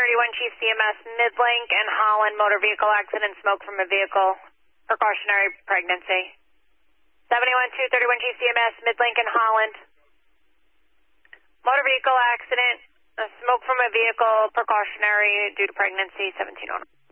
Chief CMS, Midlink and Holland motor vehicle accident, smoke from a vehicle, precautionary pregnancy. 71231 Chief CMS, Midlink and Holland. Motor vehicle accident, smoke from a vehicle, precautionary due to pregnancy, 1709.